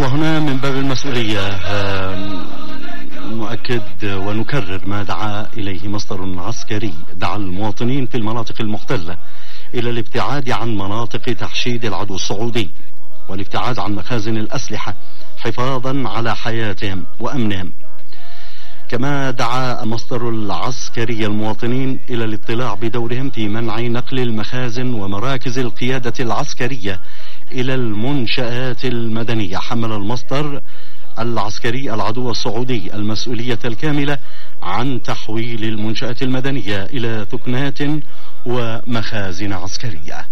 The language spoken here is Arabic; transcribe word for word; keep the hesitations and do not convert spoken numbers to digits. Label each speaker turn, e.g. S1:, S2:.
S1: وهنا من باب المسؤولية نؤكد ونكرر ما دعا إليه مصدر عسكري. دعا المواطنين في المناطق المحتلة إلى الابتعاد عن مناطق تحشيد العدو الصعودي والابتعاد عن مخازن الأسلحة حفاظا على حياتهم وأمنهم. كما دعا المصدر العسكري المواطنين إلى الاطلاع بدورهم في منع نقل المخازن ومراكز القيادة العسكرية إلى المنشآت المدنية. حمل المصدر العسكري العدو الصعودي المسؤولية الكاملة عن تحويل المنشآت المدنية إلى ثكنات ومخازن عسكرية.